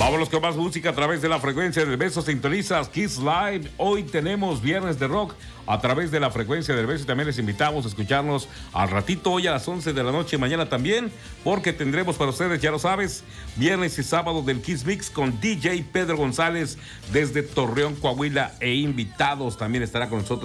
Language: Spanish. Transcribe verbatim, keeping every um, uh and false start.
Vámonos con más música a través de la frecuencia del beso. Sintonizas Kiss Live. Hoy tenemos Viernes de Rock a través de la frecuencia del beso. Y también les invitamos a escucharnos al ratito, hoy a las once de la noche, mañana también, porque tendremos para ustedes, ya lo sabes, viernes y sábado del Kiss Mix con D J Pedro González desde Torreón, Coahuila, e invitados. También estará con nosotros